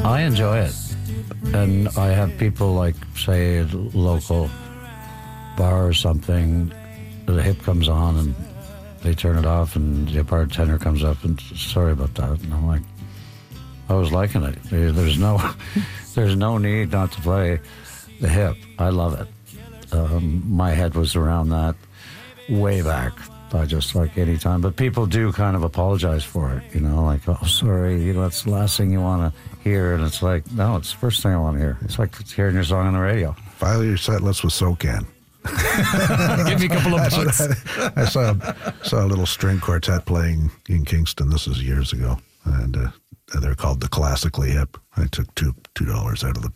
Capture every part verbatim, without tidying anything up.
I enjoy it. And I have people like, say, a local bar or something, the hip comes on and they turn it off and the bartender comes up and, sorry about that. And I'm like, I was liking it. There's no, there's no need not to play the hip. I love it. Um, my head was around that way back. I just like any time, but people do kind of apologize for it, you know, like, oh, sorry, you know, that's the last thing you want to hear, and it's like, no, it's the first thing I want to hear. It's like hearing your song on the radio. File your set list with SoCan. Give me a couple of bucks. I, I saw saw a little string quartet playing in Kingston. This was years ago, and uh, they're called the Classically Hip. I took two two dollars out of the.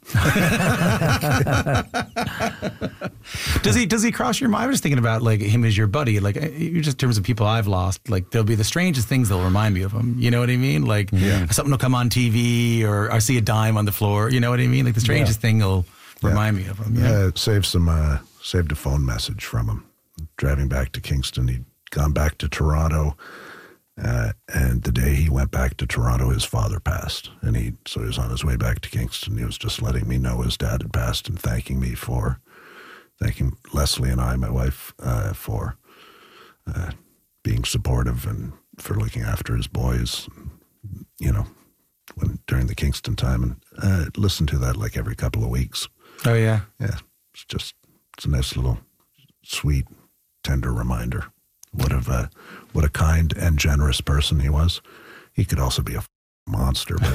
does he does he cross your mind? I was just thinking about like him as your buddy, like just in terms of people I've lost, like there'll be the strangest things that'll remind me of him, you know what I mean, like yeah. something will come on T V or I see a dime on the floor, you know what I mean, like the strangest yeah. thing will remind yeah. me of him. Yeah, yeah, it saved some uh, saved a phone message from him driving back to Kingston. He'd gone back to Toronto. Uh, and the day he went back to Toronto, his father passed. And he, so he was on his way back to Kingston. He was just letting me know his dad had passed and thanking me for, thanking Leslie and I, my wife, uh, for uh, being supportive and for looking after his boys, you know, when during the Kingston time. And uh, listen to that like every couple of weeks. Oh, yeah. Yeah. It's just, it's a nice little sweet, tender reminder. What a uh, what a kind and generous person he was. He could also be a monster, but,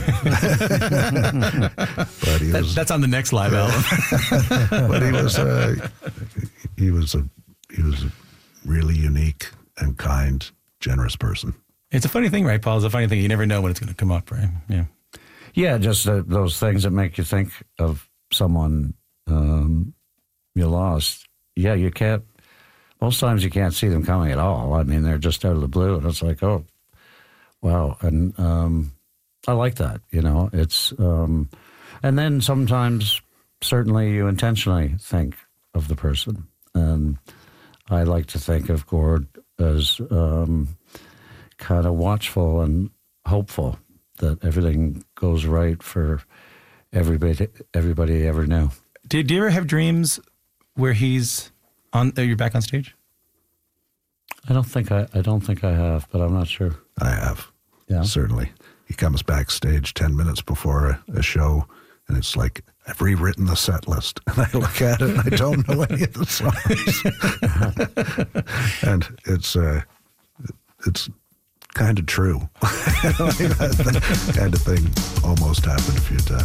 but he that, was. That's on the next live album. But he was uh, he was a he was a really unique and kind, generous person. It's a funny thing, right, Paul? It's a funny thing. You never know when it's going to come up, right? Yeah. Yeah, just uh, those things that make you think of someone um, you lost. Yeah, you can't. Most times you can't see them coming at all. I mean, they're just out of the blue, and it's like, oh, wow. And um, I like that, you know. It's um, and then sometimes, certainly, you intentionally think of the person. And I like to think of Gord as um, kind of watchful and hopeful that everything goes right for everybody. Everybody he ever knew. Did you ever have dreams where he's on? Uh, you're back on stage? I don't think I. I don't think I have, but I'm not sure. I have. Yeah, certainly. He comes backstage ten minutes before a, a show, and it's like I've rewritten the set list, and I look at it, and I don't know any of the songs, and it's uh, it's kind of true. That kind of thing almost happened a few times.